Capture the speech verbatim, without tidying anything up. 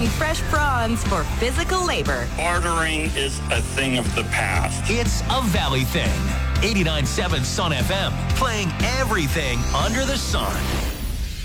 trading fresh prawns for physical labor. Bartering is a thing of the past. It's a Valley thing. eighty-nine point seven Sun F M, playing everything under the sun.